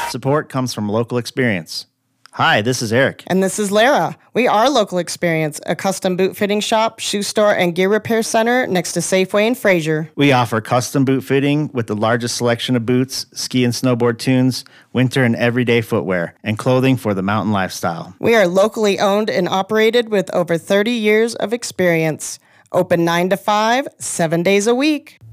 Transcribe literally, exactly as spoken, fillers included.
Support comes from local experience. Hi, this is Eric. And this is Lara. We are Local Experience, a custom boot fitting shop, shoe store, and gear repair center next to Safeway in Fraser. We offer custom boot fitting with the largest selection of boots, ski and snowboard tunes, winter and everyday footwear, and clothing for the mountain lifestyle. We are locally owned and operated with over thirty years of experience. Open nine to five, seven days a week.